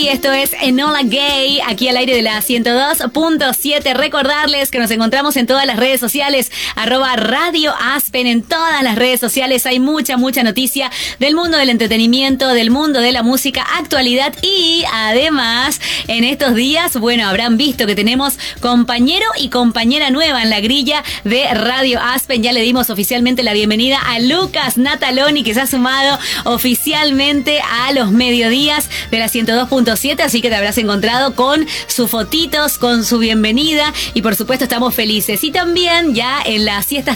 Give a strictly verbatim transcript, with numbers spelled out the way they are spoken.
Sí, esto es Enola Gay, aquí al aire de la ciento dos punto siete. Recordarles que nos encontramos en todas las redes sociales, arroba Radio Aspen, en todas las redes sociales. Hay mucha, mucha noticia del mundo del entretenimiento, del mundo de la música, actualidad y además, en estos días, bueno, habrán visto que tenemos compañero y compañera nueva en la grilla de Radio Aspen. Ya le dimos oficialmente la bienvenida a Lucas Nataloni, que se ha sumado oficialmente a los mediodías de la ciento dos punto siete, así que te habrás encontrado con sus fotitos, con su bienvenida y por supuesto estamos felices. Y también ya en las siestas